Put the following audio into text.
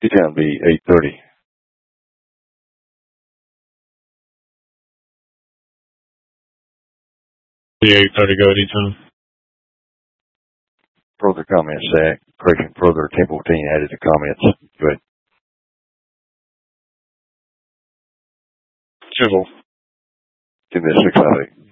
D-Town be 8:30. The 8:30 go D-Town. Further comments, Zach. Correction, further 1014 added to comments. Go ahead. Chisel. 10 minutes, 6:50.